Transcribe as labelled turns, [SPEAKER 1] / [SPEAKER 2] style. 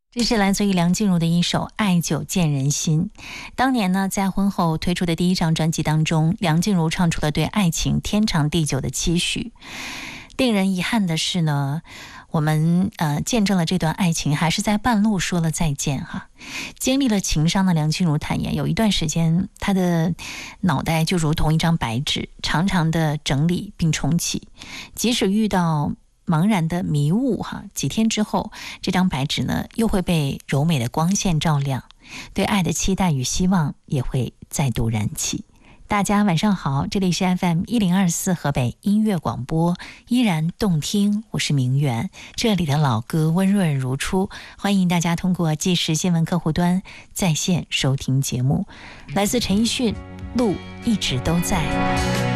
[SPEAKER 1] 这是来自于梁静茹的一首《爱久见人心》。当年呢，在婚后推出的第一张专辑当中，梁静茹唱出了对爱情天长地久的期许。令人遗憾的是呢，我们见证了这段爱情还是在半路说了再见哈。经历了情伤的梁静茹坦言，有一段时间她的脑袋就如同一张白纸，常常的整理并重启，即使遇到茫然的迷雾哈，几天之后，这张白纸呢又会被柔美的光线照亮，对爱的期待与希望也会再度燃起。大家晚上好，这里是 FM1024 河北音乐广播，依然动听，我是明媛，这里的老歌温润如初，欢迎大家通过即时新闻客户端在线收听节目。来自陈奕迅，路一直都在。